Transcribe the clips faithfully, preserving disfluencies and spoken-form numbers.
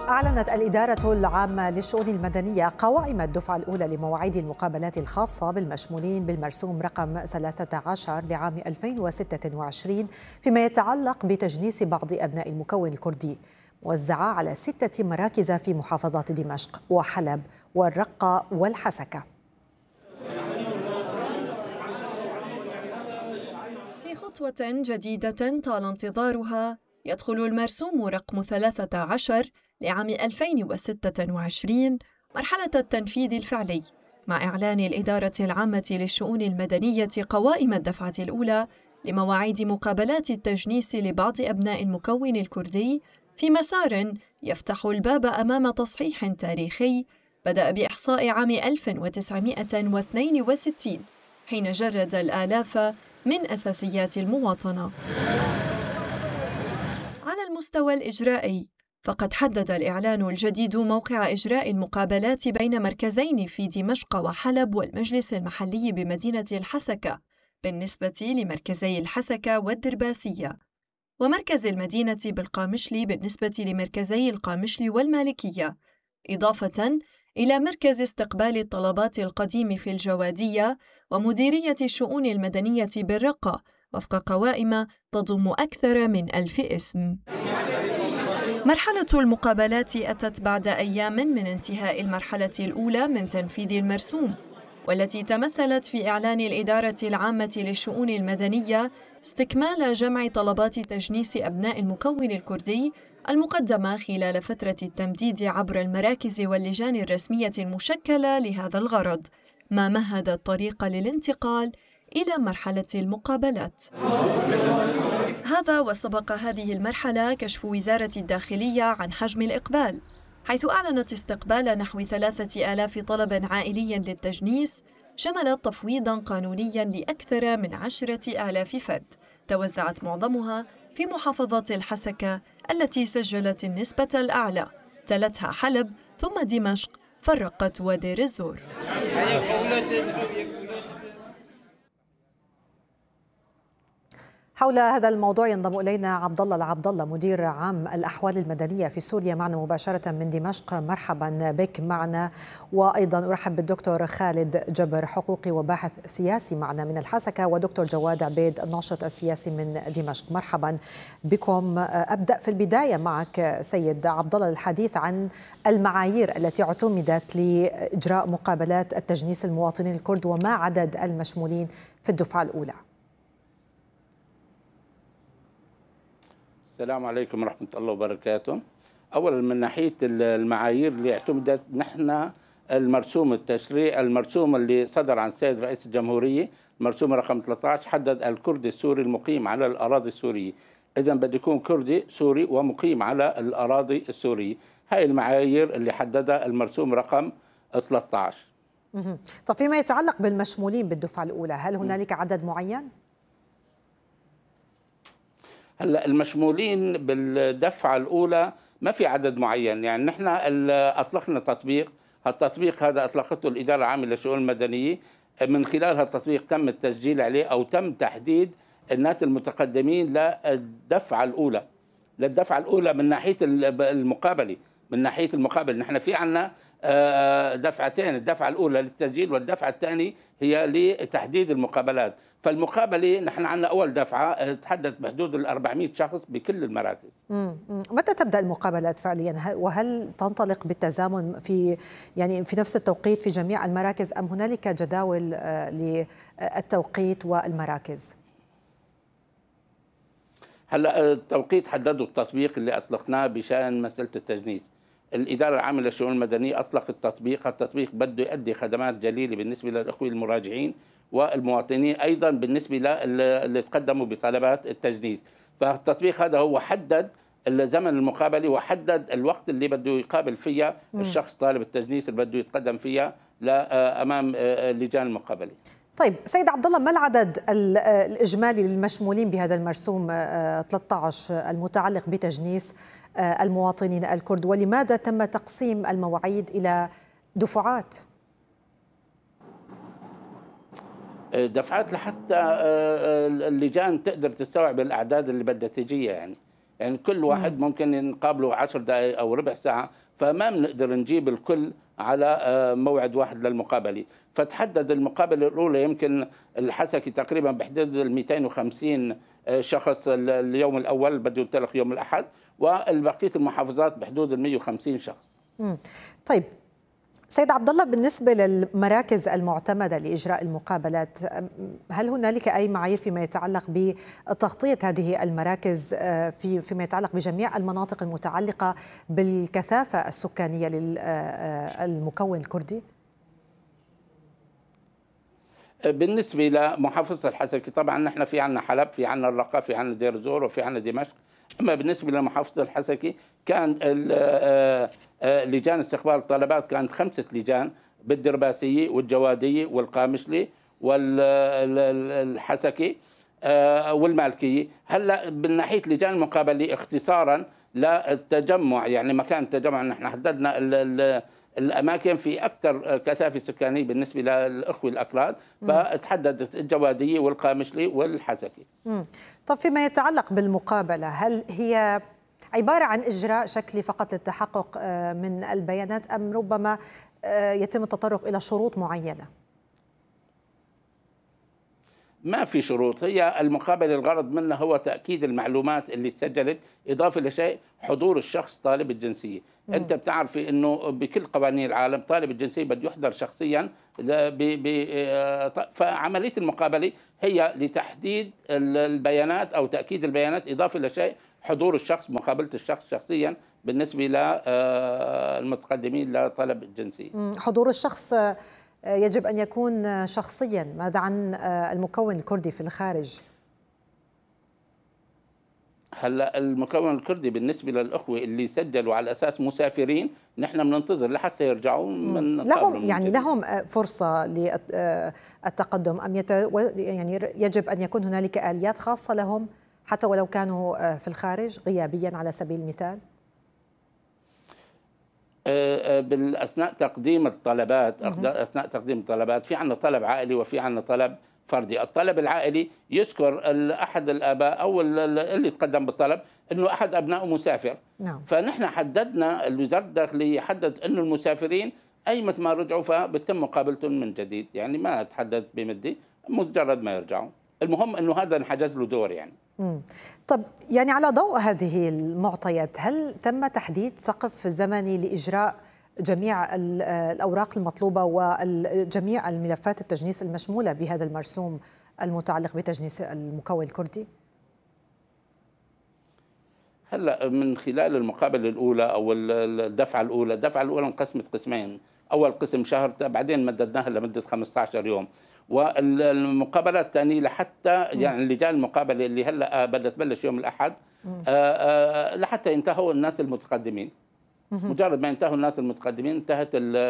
أعلنت الإدارة العامة للشؤون المدنية قوائم الدفعة الأولى لمواعيد المقابلات الخاصة بالمشمولين بالمرسوم رقم ثلاثة عشر لعام ألفين وستة وعشرين فيما يتعلق بتجنيس بعض أبناء المكون الكردي، موزعة على ستة مراكز في محافظات دمشق وحلب والرقة والحسكة. في خطوة جديدة طال انتظارها، يدخل المرسوم رقم ثلاثة عشر لعام ألفين وستة وعشرين مرحلة التنفيذ الفعلي، مع إعلان الإدارة العامة للشؤون المدنية قوائم الدفعة الأولى لمواعيد مقابلات التجنيس لبعض أبناء المكون الكردي في مسار يفتح الباب أمام تصحيح تاريخي بدأ بإحصاء عام ألف وتسعمائة واثنين وستين، حين جرد الآلاف من أساسيات المواطنة. على المستوى الإجرائي، فقد حدد الإعلان الجديد موقع إجراء المقابلات بين مركزين في دمشق وحلب والمجلس المحلي بمدينة الحسكة بالنسبة لمركزي الحسكة والدرباسية، ومركز المدينة بالقامشلي بالنسبة لمركزي القامشلي والمالكية، إضافة إلى مركز استقبال الطلبات القديم في الجوادية ومديرية الشؤون المدنية بالرقة، وفق قوائم تضم أكثر من ألف اسم. مرحلة المقابلات أتت بعد أيام من انتهاء المرحلة الأولى من تنفيذ المرسوم، والتي تمثلت في إعلان الإدارة العامة للشؤون المدنية استكمال جمع طلبات تجنيس أبناء المكون الكردي المقدمة خلال فترة التمديد عبر المراكز واللجان الرسمية المشكلة لهذا الغرض، ما مهد الطريق للانتقال إلى مرحلة المقابلات. هذا وسبق هذه المرحلة كشف وزارة الداخلية عن حجم الإقبال، حيث أعلنت استقبال نحو ثلاثة آلاف طلب عائلي للتجنيس شمل تفويضاً قانونياً لأكثر من عشرة آلاف فرد، توزعت معظمها في محافظات الحسكة التي سجلت النسبة الأعلى، تلتها حلب ثم دمشق فالرقة ودير الزور. حول هذا الموضوع ينضم إلينا عبد الله العبد الله مدير عام الأحوال المدنية في سوريا معنا مباشرة من دمشق. مرحبا بك معنا، وأيضا أرحب بالدكتور خالد جبر حقوقي وباحث سياسي معنا من الحسكة، ودكتور جواد عبيد الناشط السياسي من دمشق. مرحبا بكم. أبدأ في البداية معك سيد عبد الله الحديث عن المعايير التي اعتمدت لإجراء مقابلات التجنيس المواطنين الكرد وما عدد المشمولين في الدفعة الأولى. السلام عليكم ورحمة الله وبركاته. أولا من ناحية المعايير اللي اعتمدت، نحن المرسوم التشريع المرسوم اللي صدر عن السيد رئيس الجمهورية، مرسوم رقم ثلاثة عشر، حدد الكردي السوري المقيم على الأراضي السورية، إذا بده يكون كردي سوري ومقيم على الأراضي السورية. هاي المعايير اللي حددها المرسوم رقم ثلاثة عشر. طب فيما يتعلق بالمشمولين بالدفعة الأولى، هل هنالك عدد معين؟ هلا المشمولين بالدفعه الاولى ما في عدد معين، يعني نحن اطلقنا تطبيق، هالتطبيق هذا اطلقته الاداره العامه للشؤون المدنيه، من خلال هالتطبيق تم التسجيل عليه او تم تحديد الناس المتقدمين للدفعه الاولى، للدفعه الاولى من ناحيه المقابله، من ناحيه المقابله نحن في عندنا دفعتين، الدفعه الاولى للتسجيل والدفعه الثانيه هي لتحديد المقابلات. فالمقابله نحن عندنا اول دفعه تحدث بحدود ال أربعمائة شخص بكل المراكز. مم. متى تبدا المقابلات فعليا؟ وهل تنطلق بالتزامن في يعني في نفس التوقيت في جميع المراكز ام هنالك جداول للتوقيت والمراكز؟ هلا التوقيت حدده التطبيق اللي اطلقناه بشان مساله التجنيس. الإدارة العامة للشؤون المدنية أطلقت التطبيق، التطبيق بده يؤدي خدمات جليلة بالنسبة للأخوة المراجعين والمواطنين، أيضا بالنسبة للي تقدموا بطلبات التجنيس. فالتطبيق هذا هو حدد الزمن المقابلة وحدد الوقت اللي بده يقابل فيها الشخص طالب التجنيس اللي بده يتقدم فيها أمام لجان المقابلة. طيب سيد عبد الله، ما العدد الإجمالي للمشمولين بهذا المرسوم ثلاثة عشر المتعلق بتجنيس المواطنين الكرد، ولماذا تم تقسيم المواعيد إلى دفعات؟ دفعات لحتى اللجان تقدر تستوعب الأعداد اللي بدها تجيها، يعني يعني كل واحد ممكن نقابله عشر دقائق أو ربع ساعة، فما بنقدر نجيب الكل على موعد واحد للمقابلة. فتحدد المقابلة الأولى يمكن الحسكي تقريبا بحدود ال مئتين وخمسين شخص اليوم الأول بده ينطلق يوم الأحد، والبقية المحافظات بحدود ال مئة وخمسين شخص. مم. طيب سيد عبد الله، بالنسبة للمراكز المعتمدة لإجراء المقابلات، هل هنالك أي معايير فيما يتعلق بتغطية هذه المراكز في فيما يتعلق بجميع المناطق المتعلقة بالكثافة السكانية للمكون الكردي؟ بالنسبة لمحافظة الحسكة طبعا نحن في عنا حلب، في عنا الرقة، في عنا دير زور، وفي عنا دمشق. أما بالنسبة لمحافظة الحسكة كان لجان استقبال الطلبات كانت خمسة لجان بالدرباسية والجوادية والقامشلي والحسكة والمالكية. هلا من ناحية لجان المقابلة اختصارا للتجمع، يعني مكان التجمع نحن حددنا الأماكن في أكثر كثافة سكانية بالنسبة للأخوة الأكراد، فتحددت الجوادية والقامشلي والحسكي. طب فيما يتعلق بالمقابلة، هل هي عبارة عن إجراء شكلي فقط للتحقق من البيانات، أم ربما يتم التطرق إلى شروط معينة؟ ما في شروط، هي المقابلة الغرض منها هو تأكيد المعلومات اللي سجلت، إضافة لشيء حضور الشخص طالب الجنسية. م. أنت بتعرفي أنه بكل قوانين العالم طالب الجنسية بده يحضر شخصيا، ب ب فعملية المقابلة هي لتحديد البيانات أو تأكيد البيانات، إضافة لشيء حضور الشخص، مقابلة الشخص شخصيا بالنسبة للمتقدمين لطلب الجنسية. حضور الشخص يجب أن يكون شخصيا. ماذا عن المكون الكردي في الخارج؟ هلا المكون الكردي بالنسبة للأخوة اللي سجلوا على أساس مسافرين نحن بننتظر لحتى يرجعوا من لهم يعني جديد. لهم فرصة للتقدم أم يت... يعني يجب أن يكون هنالك آليات خاصة لهم حتى ولو كانوا في الخارج غيابيا على سبيل المثال؟ بالأثناء تقديم الطلبات أثناء تقديم الطلبات في عندنا طلب عائلي وفي عندنا طلب فردي. الطلب العائلي يذكر أحد الآباء أو اللي تقدم بالطلب أنه أحد أبنائه مسافر. نعم. فنحن حددنا الوزارة الداخلية حدد أنه المسافرين أيمة ما رجعوا فبتم مقابلتهم من جديد، يعني ما تحدد بمدة، مجرد ما يرجعوا. المهم أنه هذا انحجز له دور يعني. مم. طب يعني على ضوء هذه المعطيات، هل تم تحديد سقف زمني لإجراء جميع الأوراق المطلوبة وجميع الملفات التجنيس المشمولة بهذا المرسوم المتعلق بتجنيس المكون الكردي؟ هلا من خلال المقابلة الأولى أو الدفعة الأولى، الدفعة الأولى انقسمت قسمين، أول قسم شهر بعدين مددناها لمدة خمسة عشر يوم، والمقابلات الثانية لحتى يعني لجان المقابلة اللي هلا بدها تبلش يوم الأحد آآ آآ لحتى ينتهوا الناس المتقدمين. مجرد ما ينتهوا الناس المتقدمين انتهت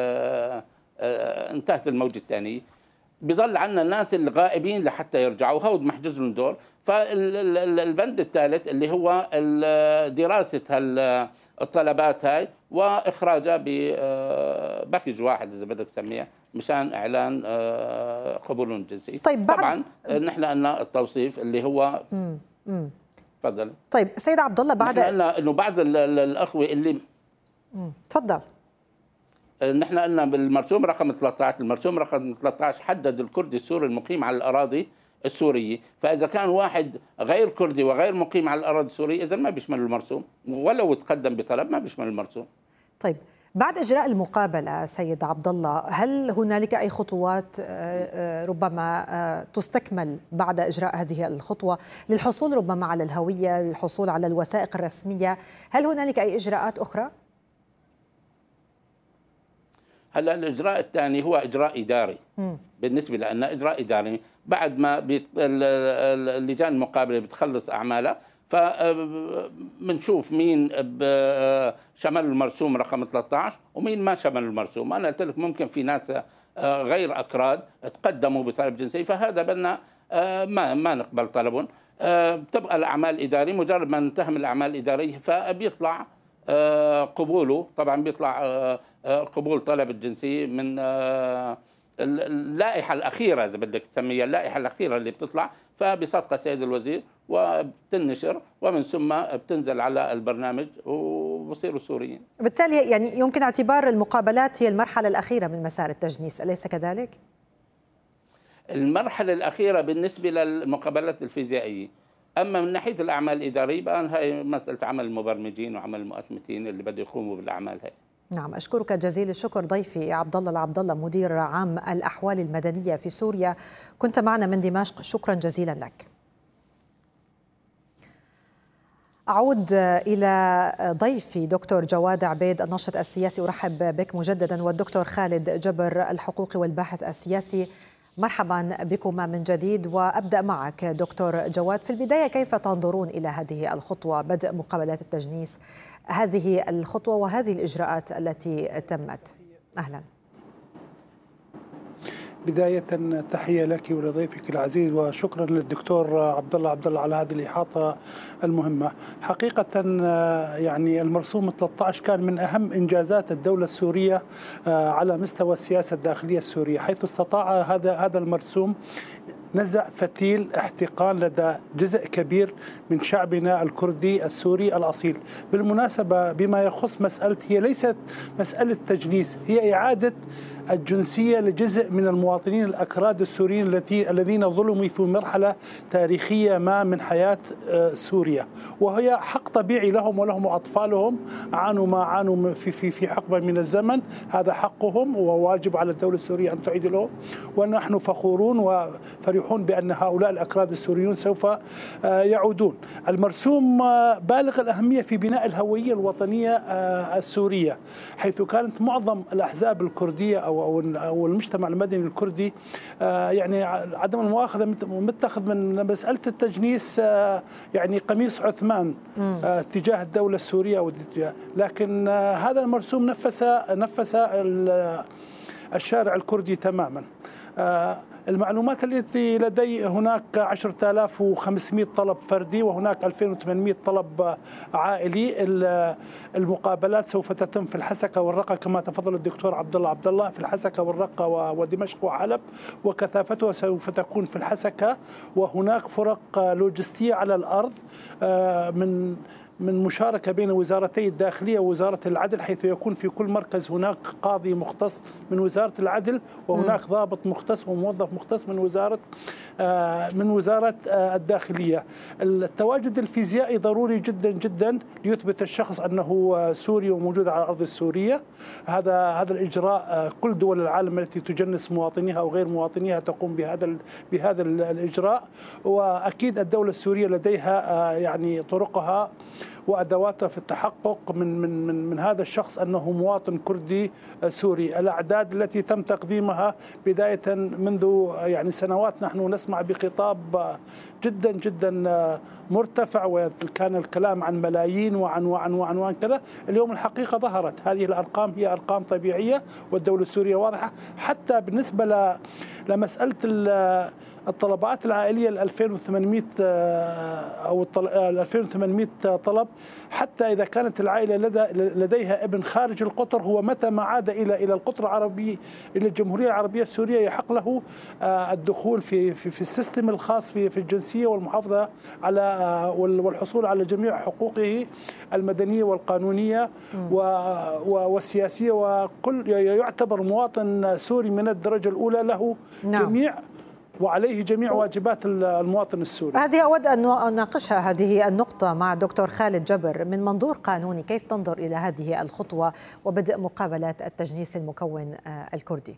انتهت الموجة الثانية. بضل عندنا الناس الغائبين لحتى يرجعوا، هود محجوز لهم دور. فالبند الثالث اللي هو دراسة الطلبات هاي واخراجها بباكج واحد اذا بدك تسميها مشان اعلان قبولهم الجنسي. طيب طبعا نحن قلنا التوصيف اللي هو تفضل. طيب سيد عبد الله، بعد نحن قلنا انه بعض الاخوه اللي تفضل. نحن قلنا بالمرسوم رقم ثلاثة عشر، المرسوم رقم ثلاثة عشر حدد الكردي السوري المقيم على الأراضي السورية، فإذا كان واحد غير كردي وغير مقيم على الأراضي السورية إذا ما بيشمل المرسوم، ولو تقدم بطلب ما بيشمل المرسوم. طيب بعد إجراء المقابلة سيد عبد الله، هل هنالك أي خطوات ربما تستكمل بعد إجراء هذه الخطوة للحصول ربما على الهوية، للحصول على الوثائق الرسمية؟ هل هنالك أي إجراءات أخرى؟ هلا الإجراء الثاني هو إجراء إداري. م. بالنسبة لنا إجراء إداري بعد ما بيت... اللجان المقابلة بتخلص أعمالها، فبنشوف مين شمل المرسوم رقم ثلاثة عشر ومين ما شمل المرسوم. أنا قلت لك ممكن في ناس غير أكراد تقدموا بطلب جنسي، فهذا بدنا ما ما نقبل طلبهم. بتبقى الأعمال الإدارية، مجرد ما ننتهي من الأعمال الإدارية فبيطلع قبوله، طبعا بيطلع قبول طلب الجنسية من اللائحة الأخيرة إذا بدك تسميها اللائحة الأخيرة اللي بتطلع، فبصدق السيد الوزير وبتنشر ومن ثم بتنزل على البرنامج وبصيروا سوريين. بالتالي يعني يمكن اعتبار المقابلات هي المرحلة الأخيرة من مسار التجنيس، أليس كذلك؟ المرحلة الأخيرة بالنسبة للمقابلات الفيزيائية. أما من ناحية الأعمال الإدارية بقى هي مسألة عمل المبرمجين وعمل المؤتمتين اللي بده يقوموا بالأعمال هاي. نعم، أشكرك جزيل الشكر ضيفي عبد الله العبد الله مدير عام الأحوال المدنية في سوريا، كنت معنا من دمشق، شكرا جزيلا لك. أعود إلى ضيفي دكتور جواد عبيد الناشط السياسي، أرحب بك مجددا، والدكتور خالد جبر الحقوقي والباحث السياسي. مرحبا بكما من جديد، وأبدأ معك دكتور جواد. في البداية كيف تنظرون إلى هذه الخطوة، بدء مقابلات التجنيس، هذه الخطوة وهذه الإجراءات التي تمت؟ أهلا. بداية تحية لك ولضيفك العزيز، وشكرا للدكتور عبد الله عبد الله على هذه الإحاطة المهمة. حقيقة يعني المرسوم ثلاثة عشر كان من أهم إنجازات الدولة السورية على مستوى السياسة الداخلية السورية، حيث استطاع هذا هذا المرسوم نزع فتيل احتقان لدى جزء كبير من شعبنا الكردي السوري الأصيل. بالمناسبة بما يخص مسألة، هي ليست مسألة تجنيس، هي إعادة الجنسية لجزء من المواطنين الأكراد السوريين التي الذين ظلموا في مرحلة تاريخية ما من حياة سوريا، وهي حق طبيعي لهم ولهم أطفالهم عانوا ما عانوا في في في حقبة من الزمن، هذا حقهم وواجب على الدولة السورية أن تعيد لهم، ونحن فخورون وفرحون بأن هؤلاء الأكراد السوريون سوف يعودون. المرسوم بالغ الأهمية في بناء الهوية الوطنية السورية، حيث كانت معظم الأحزاب الكردية أو أو المجتمع المدني الكردي يعني عدم المؤاخذة متخذ من مسألة التجنيس يعني قميص عثمان تجاه الدولة السورية، لكن هذا المرسوم نفس نفس الشارع الكردي تماما. المعلومات التي لدي هناك عشرة آلاف وخمسمئة طلب فردي وهناك ألفين وثمانمئة طلب عائلي. المقابلات سوف تتم في الحسكة والرقة كما تفضل الدكتور عبد الله عبد الله، في الحسكة والرقة ودمشق وحلب، وكثافتها سوف تكون في الحسكة، وهناك فرق لوجستية على الأرض من من مشاركة بين وزارتي الداخلية ووزارة العدل، حيث يكون في كل مركز هناك قاضي مختص من وزارة العدل، وهناك ضابط مختص وموظف مختص من وزارة من وزارة الداخلية. التواجد الفيزيائي ضروري جدا جدا ليثبت الشخص أنه سوري وموجود على الأرض السورية. هذا هذا الإجراء كل دول العالم التي تجنس مواطنيها أو غير مواطنيها تقوم بهذا بهذا الإجراء، وأكيد الدولة السورية لديها يعني طرقها وأدواتها في التحقق من من من من هذا الشخص أنه مواطن كردي سوري. الأعداد التي تم تقديمها بداية منذ يعني سنوات نحن نسمع بخطاب جدا جدا مرتفع، وكان الكلام عن ملايين وعن وعن وعن وعن كذا. اليوم الحقيقة ظهرت هذه الأرقام هي أرقام طبيعية، والدولة السورية واضحة. حتى بالنسبة لمسألة الطلبات العائلية ال ألفين وثمانمئة أو ال ألفين وثمانمئة طلب، حتى إذا كانت العائلة لدى لديها ابن خارج القطر، هو متى ما عاد إلى إلى القطر العربي إلى الجمهورية العربية السورية يحق له الدخول في في في السيستم الخاص في في الجنسية والمحافظة على والحصول على جميع حقوقه المدنية والقانونية والسياسية، وكل يعتبر مواطن سوري من الدرجة الأولى، له جميع وعليه جميع واجبات المواطن السوري. هذه أود أن أناقشها هذه النقطة مع الدكتور خالد جبر. من منظور قانوني كيف تنظر إلى هذه الخطوة وبدء مقابلات التجنيس المكون الكردي؟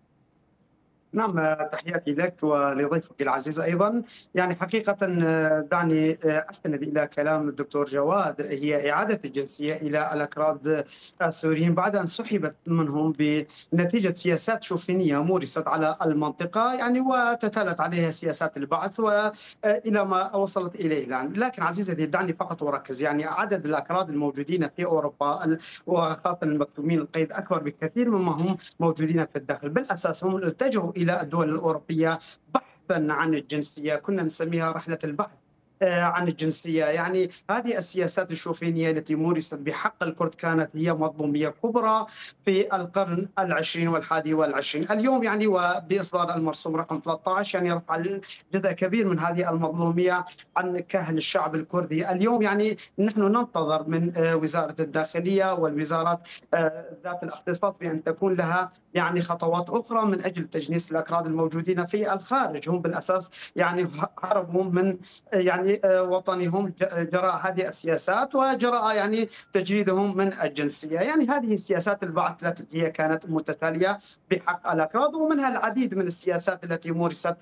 نعم، تحياتي لك ولضيفك العزيز أيضا. يعني حقيقة دعني أستند إلى كلام الدكتور جواد، هي إعادة الجنسية إلى الأكراد السوريين بعد أن سحبت منهم بنتيجة سياسات شوفينية مورست على المنطقة، يعني وتتالت عليها سياسات البعث وإلى ما وصلت إليه الآن. لكن عزيزتي دعني فقط أركز، يعني عدد الأكراد الموجودين في أوروبا وخاصة المكتومين القيد أكبر بكثير مما هم موجودين في الداخل. بالأساس هم اتجهوا إلى الدول الأوروبية بحثا عن الجنسية، كنا نسميها رحلة البحث عن الجنسية. يعني هذه السياسات الشوفينية التي مورست بحق الكرد كانت هي مظلومية كبرى في القرن العشرين والحادي والعشرين. اليوم يعني وبإصدار المرسوم رقم ثلاثة عشر يعني رفع جزء كبير من هذه المظلومية عن كاهل الشعب الكردي. اليوم يعني نحن ننتظر من وزارة الداخلية والوزارات ذات الاختصاص بأن تكون لها يعني خطوات أخرى من أجل تجنيس الأكراد الموجودين في الخارج. هم بالأساس يعني هربوا من يعني وطنهم جراء هذه السياسات وجراء يعني تجريدهم من الجنسية. يعني هذه السياسات البعث التي هي كانت متتالية بحق الأكراد، ومنها العديد من السياسات التي مورست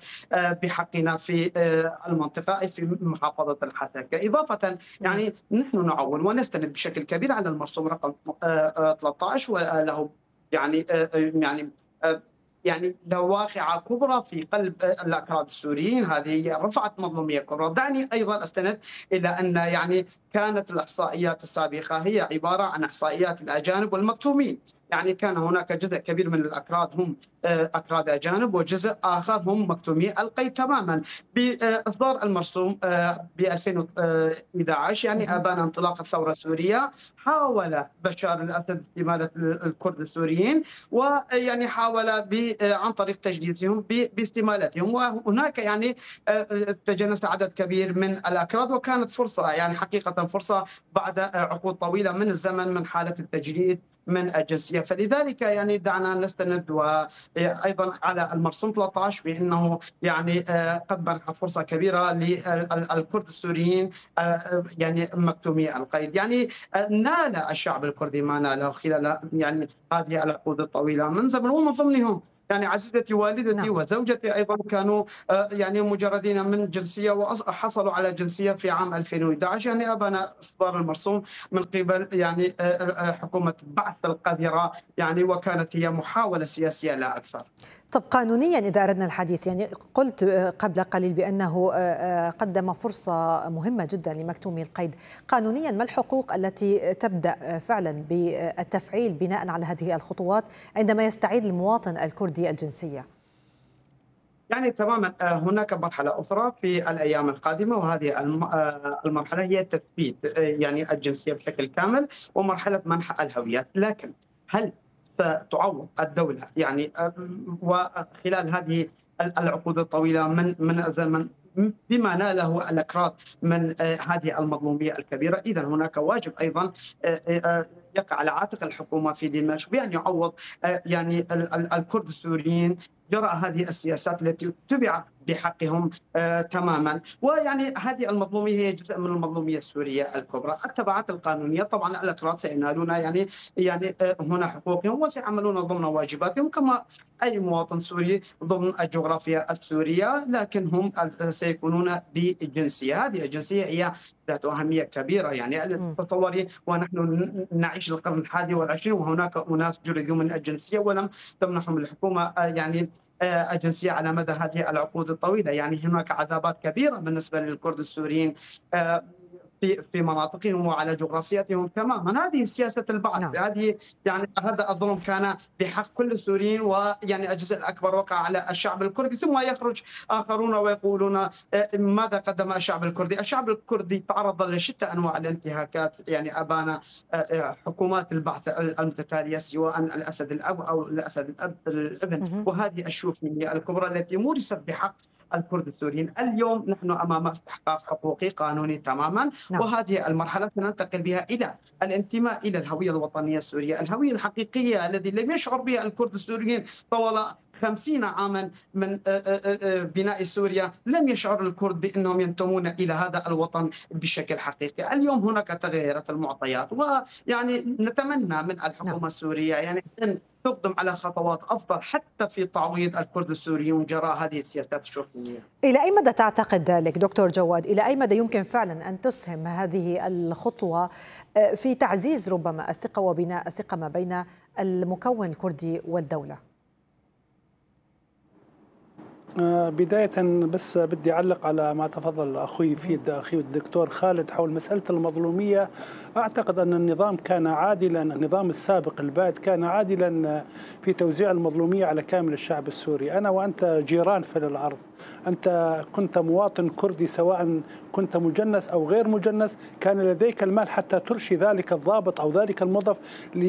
بحقنا في المنطقة في محافظة الحسكة. إضافة يعني نحن نعول ونستند بشكل كبير على المرسوم رقم ثلاثة عشر وله يعني يعني يعني له واقعة كبرى في قلب الأكراد السوريين. هذه رفعت مظلومية كبرى. دعني أيضا أستند إلى أن يعني كانت الإحصائيات السابقة هي عبارة عن إحصائيات الأجانب والمكتومين. يعني كان هناك جزء كبير من الأكراد هم أكراد أجانب وجزء آخر هم مكتومي القيد تماما. بإصدار المرسوم ب ألفين وأحد عشر يعني أبان انطلاق الثورة السورية، حاول بشار الأسد استمالة الكرد السوريين، ويعني حاول عن طريق تجنيسهم باستمالتهم. وهناك يعني تجنس عدد كبير من الأكراد، وكانت فرصة يعني حقيقة فرصة بعد عقود طويلة من الزمن من حالة التجريد من الجنسية. فلذلك يعني دعنا نستند وأيضا على المرسوم ثلاثة عشر بأنه يعني قد منح فرصة كبيرة للكرد السوريين يعني مكتومي القيد. يعني نال الشعب الكردي ما ناله خلال يعني هذه العقود الطويلة من زمن، ومن ضمنهم يعني عزيزتي والدتي نعم. وزوجتي أيضا كانوا يعني مجردين من جنسية وحصلوا على جنسية في عام ألفين وأحد عشر. يعني أبان إصدار المرسوم من قبل يعني حكومة بعث القذرة يعني، وكانت هي محاولة سياسية لا أكثر. طب قانونيا إذا أردنا الحديث، يعني قلت قبل قليل بأنه قدم فرصة مهمة جدا لمكتومي القيد. قانونيا ما الحقوق التي تبدأ فعلا بالتفعيل بناء على هذه الخطوات عندما يستعيد المواطن الكردي الجنسية؟ يعني تماما هناك مرحلة أخرى في الأيام القادمة، وهذه المرحلة هي تثبيت يعني الجنسية بشكل كامل ومرحلة منح الهويات. لكن هل ستعوض الدولة يعني وخلال هذه العقود الطويلة من من زمن بما ناله الأكراد من هذه المظلومية الكبيرة؟ إذا هناك واجب أيضا يقع على عاتق الحكومة في دمشق بأن يعوض يعني الكرد السوريين جراء هذه السياسات التي اتبعت بحقهم آه تماما. ويعني هذه المظلوميه هي جزء من المظلوميه السوريه الكبرى. التبعات القانونيه طبعا الأكراد سينالون يعني يعني آه هنا حقوقهم وسيعملون ضمن واجباتهم كما اي مواطن سوري ضمن الجغرافيا السوريه، لكن هم سيكونون بجنسيه. هذه الجنسيه هي ذات أهمية كبيرة. يعني تصوري ونحن نعيش القرن الحادي والعشرين وهناك أناس جردوا من الجنسية ولم تمنحهم الحكومة يعني الجنسية على مدى هذه العقود الطويلة. يعني هناك عذابات كبيرة بالنسبة للكرد السوريين في في مناطقهم وعلى جغرافياتهم تماما. هذه سياسة البعث نعم. هذه يعني هذا الظلم كان بحق كل السوريين، ويعني الجزء الأكبر وقع على الشعب الكردي. ثم يخرج آخرون ويقولون ماذا قدم الشعب الكردي؟ الشعب الكردي تعرض لشتى أنواع الانتهاكات. يعني أبان حكومات البعث المتتالية سواء الأسد الأب أو الأسد الأب الابن، وهذه الشوفية الكبرى التي مورست بحق الكرد السوريين. اليوم نحن أمام استحقاق حقوقي قانوني تماما نعم. وهذه المرحلة سننتقل بها إلى الانتماء إلى الهوية الوطنية السورية، الهوية الحقيقية الذي لم يشعر بها الكرد السوريين طوال خمسين عاما من بناء سوريا. لم يشعر الكرد بأنهم ينتمون إلى هذا الوطن بشكل حقيقي. اليوم هناك تغيرت المعطيات، ويعني نتمنى من الحكومة نعم. السورية يعني أن تقدم على خطوات أفضل حتى في تعويض الكرد السوريين جراء هذه السياسات الشوفينية. إلى أي مدى تعتقد ذلك دكتور جواد؟ إلى أي مدى يمكن فعلا أن تسهم هذه الخطوة في تعزيز ربما الثقة وبناء الثقة ما بين المكون الكردي والدولة؟ بداية بس بدي أعلق على ما تفضل أخوي فيه أخي الدكتور خالد حول مسألة المظلومية. أعتقد أن النظام كان عادلا، النظام السابق البائد كان عادلا في توزيع المظلومية على كامل الشعب السوري. أنا وأنت جيران في الأرض، أنت كنت مواطن كردي سواء كنت مجنس أو غير مجنس، كان لديك المال حتى ترشي ذلك الضابط أو ذلك الموظف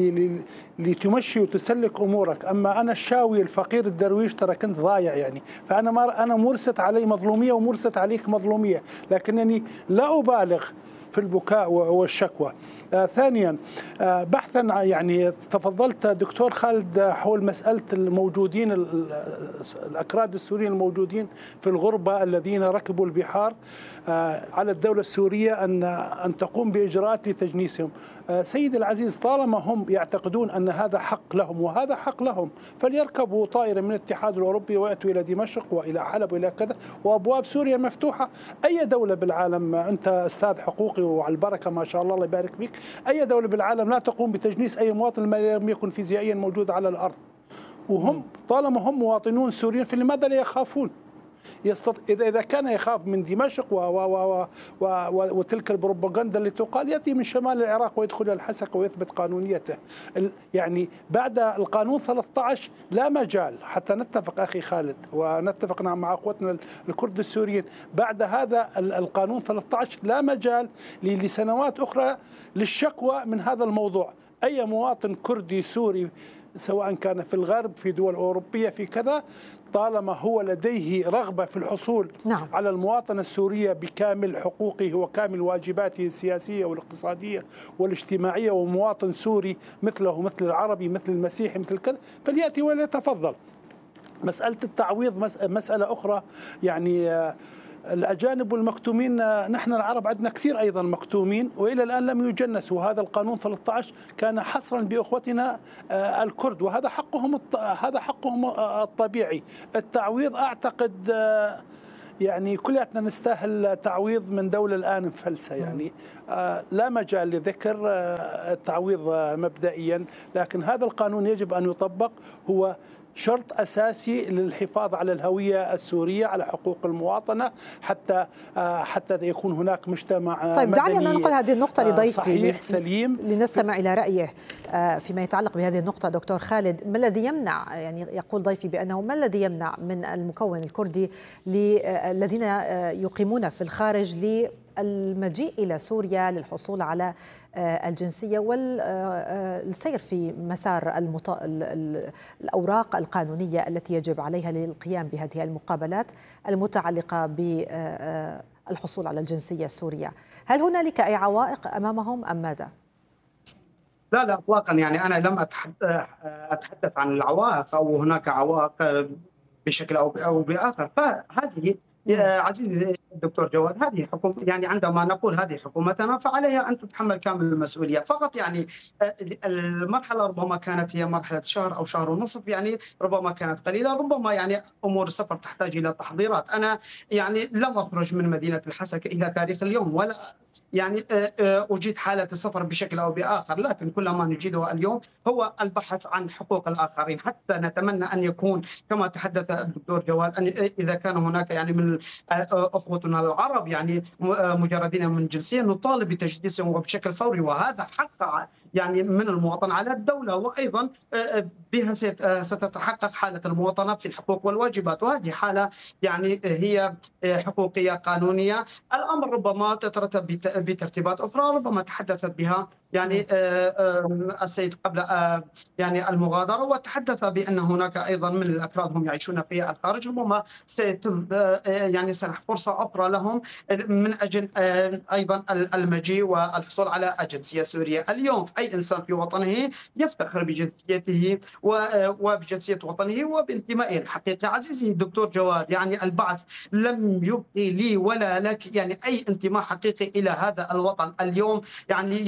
لتمشي وتسلك أمورك. أما أنا الشاوي الفقير الدرويش ترى كنت ضايع يعني، فأنا ما أنا مورست علي مظلومية ومورست عليك مظلومية، لكنني لا أبالغ في البكاء والشكوى. آه ثانيا آه بحثا يعني تفضلت دكتور خالد حول مسألة الموجودين الأكراد السوريين الموجودين في الغربة الذين ركبوا البحار، آه على الدولة السورية أن أن تقوم بإجراءات لتجنيسهم. آه سيدي العزيز، طالما هم يعتقدون أن هذا حق لهم وهذا حق لهم، فليركبوا طائرة من الاتحاد الأوروبي ويأتوا إلى دمشق وإلى حلب وإلى كذا، وأبواب سوريا مفتوحة. أي دولة بالعالم، أنت أستاذ حقوقي وعلى البركة ما شاء الله الله يبارك فيك، أي دولة بالعالم لا تقوم بتجنيس أي مواطن لم يكن فيزيائيا موجود على الأرض؟ وهم طالما هم مواطنون سوريين فلماذا لا يخافون؟ يستط... إذا إذا كان يخاف من دمشق و... و... و... و... و... وتلك البروباغندا اللي تقال، يأتي من شمال العراق ويدخل الحسكة ويثبت قانونيته. ال... يعني بعد القانون ثلاثة عشر لا مجال، حتى نتفق أخي خالد ونتفق مع أخوتنا الكرد السوريين، بعد هذا القانون ثلاثة عشر لا مجال لسنوات أخرى للشكوى من هذا الموضوع. أي مواطن كردي سوري سواء كان في الغرب في دول أوروبية في كذا، طالما هو لديه رغبة في الحصول نعم. على المواطنة السورية بكامل حقوقه وكامل واجباته السياسية والاقتصادية والاجتماعية، ومواطن سوري مثله مثل العربي مثل المسيحي مثل كذا، فليأتي وليتفضل. مسألة التعويض مسألة أخرى. يعني الأجانب والمكتومين، نحن العرب عندنا كثير أيضا مكتومين وإلى الآن لم يجنسوا. وهذا القانون ثلاثة عشر كان حصرا بأخوتنا الكرد، وهذا حقهم هذا حقهم الطبيعي. التعويض أعتقد يعني كلياتنا نستاهل تعويض من دولة الآن مفلسة، يعني لا مجال لذكر التعويض مبدئيا، لكن هذا القانون يجب أن يطبق. هو شرط أساسي للحفاظ على الهوية السورية، على حقوق المواطنة، حتى حتى يكون هناك مجتمع طيب دعنا ننقل هذه النقطة لضيفي صحيح سليم لنستمع إلى رأيه فيما يتعلق بهذه النقطة. دكتور خالد، ما الذي يمنع، يعني يقول ضيفي بأنه ما الذي يمنع من المكون الكردي الذين يقيمون في الخارج المجيء إلى سوريا للحصول على الجنسية والسير في مسار المط... الأوراق القانونية التي يجب عليها للقيام بهذه المقابلات المتعلقة بالحصول على الجنسية السورية؟ هل هنالك أي عوائق أمامهم أم ماذا؟ لا لا اطلاقا، يعني انا لم اتحدث عن العوائق او هناك عوائق بشكل او او باخر. فهذه عزيزي الدكتور جواد، هذه حكومة، يعني عندما نقول هذه حكومتنا فعليها أن تتحمل كامل المسؤولية. فقط يعني المرحلة ربما كانت هي مرحلة شهر أو شهر ونصف، يعني ربما كانت قليلة، ربما يعني أمور السفر تحتاج إلى تحضيرات. أنا يعني لم أخرج من مدينة الحسكة إلى تاريخ اليوم، ولا يعني أجيد حالة السفر بشكل أو بآخر، لكن كل ما نجده اليوم هو البحث عن حقوق الآخرين، حتى نتمنى أن يكون كما تحدث الدكتور جواد، أن إذا كان هناك يعني من أخوتنا العرب يعني مجردين من جنسية نطالب بتجديدهم وبشكل فوري، وهذا حق يعني من المواطن على الدولة، وأيضا بها ستتحقق حالة المواطنة في الحقوق والواجبات، وهذه حالة يعني هي حقوقية قانونية. الأمر ربما تترتب بترتيبات أخرى ربما تحدثت بها يعني السيد قبل يعني المغادرة، وتحدث بأن هناك أيضا من الأكراد هم يعيشون في الخارج، ربما سيتم يعني سنح فرصة أخرى لهم من أجل أيضا المجيء والحصول على الجنسية السورية. اليوم أي إنسان في وطنه يفتخر بجنسيته وبجنسية وطنه وبانتمائه الحقيقي. عزيزي الدكتور جواد، يعني البعث لم يبقي لي ولا لك يعني أي انتماء حقيقي إلى هذا الوطن. اليوم يعني يجب أن يكون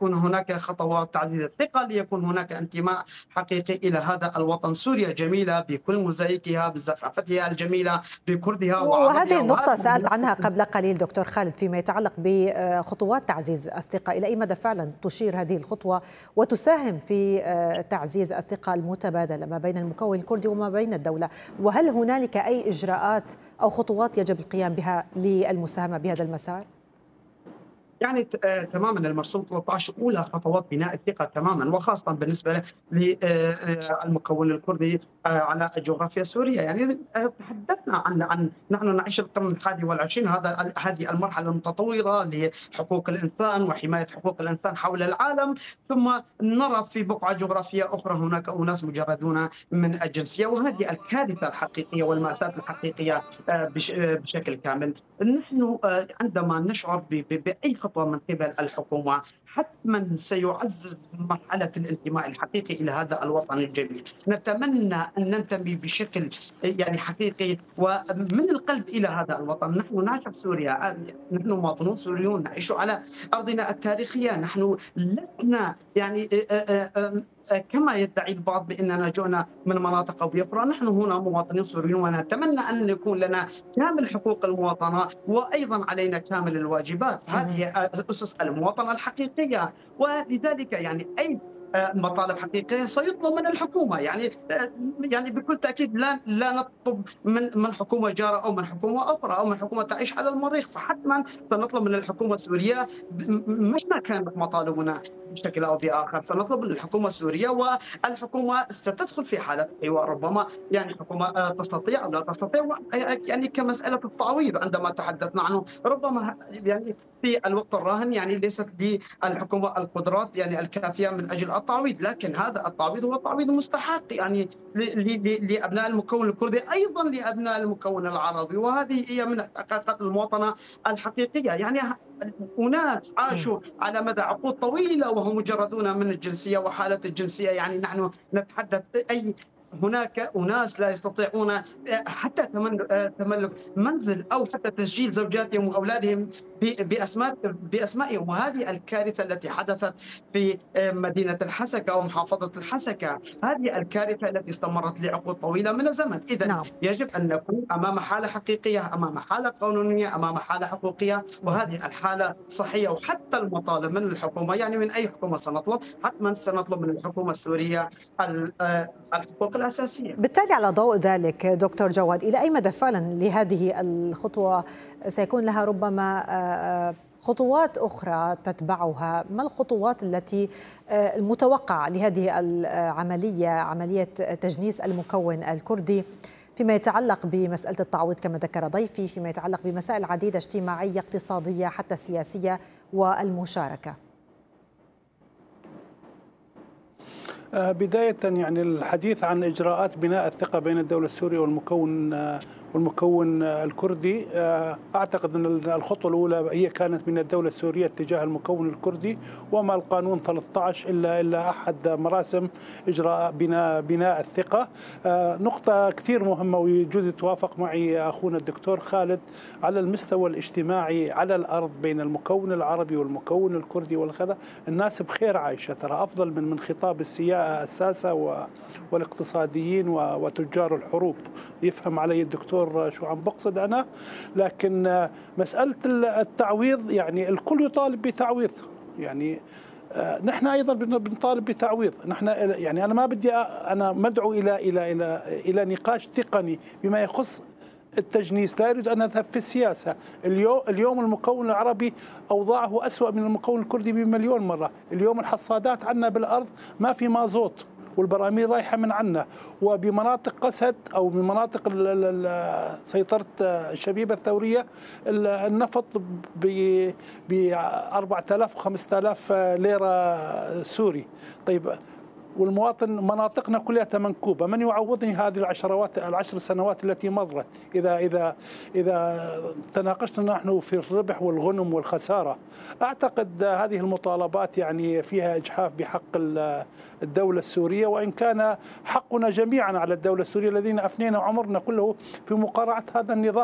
ليكون هناك خطوات تعزيز الثقة، ليكون هناك انتماء حقيقي إلى هذا الوطن. سوريا جميلة بكل موزايكها، بزخرفتها الجميلة، بكردها وعربها. وهذه النقطة سألت عنها قبل قليل دكتور خالد فيما يتعلق بخطوات تعزيز الثقة. إلى أي مدى فعلا تشير هذه الخطوة وتساهم في تعزيز الثقة المتبادلة ما بين المكون الكردي وما بين الدولة؟ وهل هنالك أي إجراءات أو خطوات يجب القيام بها للمساهمة بهذا المسار؟ يعني تماما المرسوم ثلاثة عشر اولى خطوات بناء الثقه تماما، وخاصه بالنسبه للمكون الكردي على جغرافيا سوريا. يعني تحدثنا عن عن نحن نعيش القرن الحادي والعشرين، هذا هذه المرحله المتطوره لحقوق الانسان وحمايه حقوق الانسان حول العالم، ثم نرى في بقعه جغرافيه اخرى هناك اناس مجردون من الجنسيه، وهذه الكارثه الحقيقيه والمأساة الحقيقيه بشكل كامل. نحن عندما نشعر باي خطوه من قبل الحكومة حتما سيعزز مرحلة الانتماء الحقيقي إلى هذا الوطن الجميل. نتمنى أن ننتمي بشكل يعني حقيقي ومن القلب إلى هذا الوطن. نحن نعشق سوريا، نحن مواطنون سوريون نعيش على أرضنا التاريخية، نحن لسنا يعني كما يدعي البعض بأننا جئنا من مناطق أو أخرى. نحن هنا مواطنين سوريون، ونتمنى أن يكون لنا كامل حقوق المواطنة وأيضا علينا كامل الواجبات. هذه أسس المواطنة الحقيقية، ولذلك يعني أي مطالب حقيقيه سيطلب من الحكومه. يعني يعني بكل تاكيد لا لا نطلب من من حكومه جاره او من حكومه اخرى او من حكومه تعيش على المريخ، فحتما سنطلب من الحكومه السوريه مهما كانت مطالبنا بشكل او باخر سنطلب من الحكومه السوريه، والحكومه ستدخل في حاله حوار. ربما يعني حكومه تستطيع او لا تستطيع، يعني كمساله التعويض عندما تحدثنا عنه، ربما يعني في الوقت الراهن يعني ليست للحكومه القدرات يعني الكافيه من اجل التعويض، لكن هذا التعويض هو تعويض مستحق يعني لابناء المكون الكردي ايضا لابناء المكون العربي، وهذه هي من حقائق المواطنه الحقيقيه. يعني أناس عاشوا على مدى عقود طويلة وهم مجردون من الجنسية وحالة الجنسية. يعني نحن نتحدث أي هناك أناس لا يستطيعون حتى تملك منزل أو حتى تسجيل زوجاتهم وأولادهم بأسماء بأسمائهم، وهذه الكارثة التي حدثت في مدينة الحسكة ومحافظة الحسكة، هذه الكارثة التي استمرت لعقود طويلة من الزمن. إذن نعم. يجب أن نكون أمام حالة حقيقية، أمام حالة قانونية، أمام حالة حقوقية، وهذه الحالة صحية. وحتى المطالب من الحكومة، يعني من أي حكومة سنطلب، حتما سنطلب من الحكومة السورية الحقوق الأساسية. بالتالي على ضوء ذلك دكتور جواد، إلى أي مدى فعلا لهذه الخطوة سيكون لها ربما خطوات أخرى تتبعها؟ ما الخطوات التي المتوقعة لهذه العملية، عملية تجنيس المكون الكردي، فيما يتعلق بمسألة التعويض كما ذكر ضيفي، فيما يتعلق بمسائل عديدة اجتماعية اقتصادية حتى سياسية والمشاركة؟ بداية يعني الحديث عن إجراءات بناء الثقة بين الدولة السورية والمكون والمكون الكردي، أعتقد أن الخطوة الأولى هي كانت من الدولة السورية تجاه المكون الكردي، وما القانون ثلاثة عشر إلا إلا أحد مراسم إجراء بناء بناء الثقة. نقطة كثير مهمة ويجوز يتوافق معي أخونا الدكتور خالد، على المستوى الاجتماعي على الأرض بين المكون العربي والمكون الكردي والكذا الناس بخير عايشة، ترى أفضل من من خطاب الساسة والاقتصاديين وتجار الحروب. يفهم علي الدكتور شو عم بقصد أنا، لكن مسألة التعويض يعني الكل يطالب بتعويض، يعني نحن أيضا بنطالب بتعويض. نحن يعني أنا ما بدي أنا مدعو إلى إلى إلى إلى نقاش تقني بما يخص التجنيس، لا أريد أن أذهب في السياسة. اليوم اليوم المكون العربي أوضاعه أسوأ من المكون الكردي بمليون مرة. اليوم الحصادات عندنا بالأرض ما في مازوت والبراميل رايحة من عنا، وبمناطق قسد أو بمناطق سيطرة الشبيبة الثورية النفط ب أربعة آلاف وخمسة آلاف ليرة سوري. طيب والمواطن مناطقنا كلها منكوبة، من يعوضني هذه العشرات العشر سنوات التي مضت إذا إذا إذا تناقشنا نحن في الربح والغنم والخسارة؟ أعتقد هذه المطالبات يعني فيها إجحاف بحق الدولة السورية، وإن كان حقنا جميعا على الدولة السورية الذين أفنينا عمرنا كله في مقارعة هذا النظام.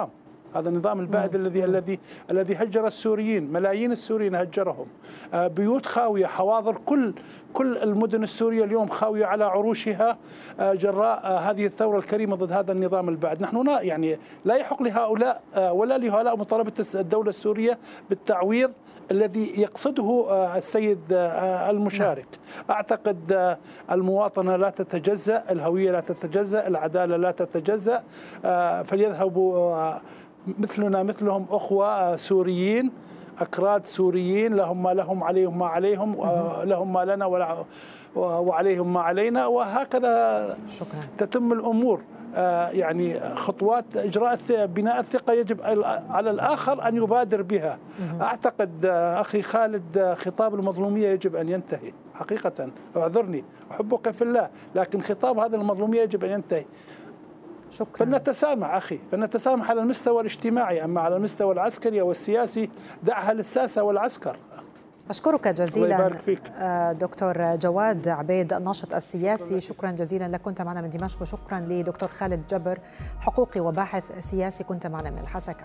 هذا النظام البائد الذي الذي الذي هجر السوريين، ملايين السوريين هجرهم. بيوت خاويه، حواضر، كل كل المدن السوريه اليوم خاويه على عروشها جراء هذه الثوره الكريمه ضد هذا النظام البائد. نحن يعني لا يحق لهؤلاء ولا لهؤلاء مطالبه الدوله السوريه بالتعويض الذي يقصده السيد المشارك. أعتقد المواطنة لا تتجزأ، الهوية لا تتجزأ، العدالة لا تتجزأ، فليذهبوا مثلنا مثلهم أخوة سوريين، أكراد سوريين، لهم ما لهم عليهم ما عليهم، لهم ما لنا ولا وعليهم ما علينا، وهكذا شكرا. تتم الأمور. يعني خطوات إجراء بناء الثقة يجب على الآخر أن يبادر بها. أعتقد أخي خالد خطاب المظلومية يجب أن ينتهي حقيقة. أعذرني، أحبك في الله، لكن خطاب هذا المظلومية يجب أن ينتهي. شكرا. فلنتسامح أخي، فلنتسامح على المستوى الاجتماعي، أما على المستوى العسكري والسياسي دعها للساسة والعسكر. أشكرك جزيلا دكتور جواد عبيد الناشط السياسي، شكرا جزيلا لك، كنت معنا من دمشق، وشكرا لدكتور خالد جبر حقوقي وباحث سياسي كنت معنا من الحسكة.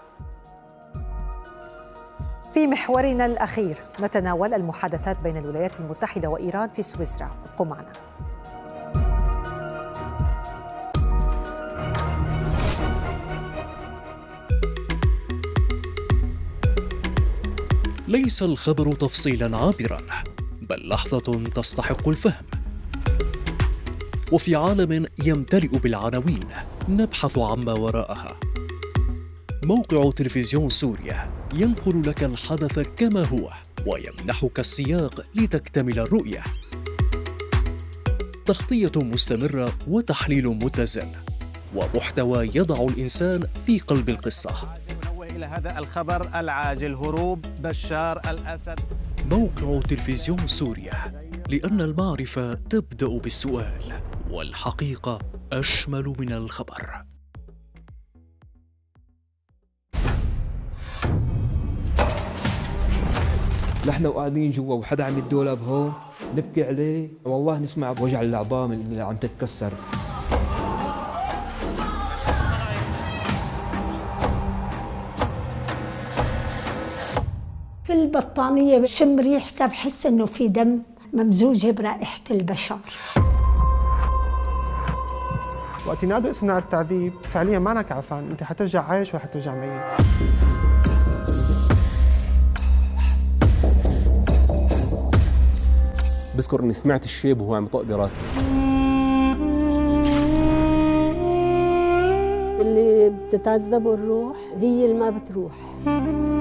في محورنا الأخير نتناول المحادثات بين الولايات المتحدة وإيران في سويسرا، ابقوا معنا. ليس الخبر تفصيلا عابرا، بل لحظة تستحق الفهم. وفي عالم يمتلئ بالعناوين نبحث عما وراءها. موقع تلفزيون سوريا ينقل لك الحدث كما هو ويمنحك السياق لتكتمل الرؤية. تغطية مستمرة وتحليل متزن ومحتوى يضع الإنسان في قلب القصة. إلى هذا الخبر العاجل: هروب بشار الأسد. موقع تلفزيون سوريا، لأن المعرفة تبدأ بالسؤال والحقيقة أشمل من الخبر. نحن وقاعدين جوا وحدا عم الدولاب هون نبكي عليه، والله نسمع بوجع الأعظام اللي عم تتكسر. في البطانية بشم ريحتها بحس إنه في دم ممزوجة برائحة البشر. وقت ينادوا اسمنا على التعذيب فعليا ما أنا عفان، أنت حترجع عايش وحترجع ميت. بذكر إني سمعت الشيب وهو عم يطق براسي. اللي بتتعذب الروح هي اللي ما بتروح.